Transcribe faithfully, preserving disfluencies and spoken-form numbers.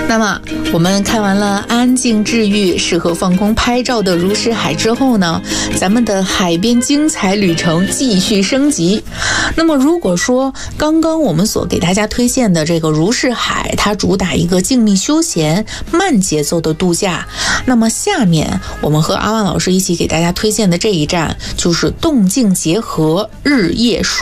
那么我们看完了安静治愈、适合放空拍照的如诗海之后呢，咱们的海边精彩旅程继续升级。那么如果说刚刚我们所给大家推荐的这个如诗海，它主打一个静谧休闲、慢节奏的度假，那么下面我们和阿万老师一起给大家推荐的这一站就是动静结合日夜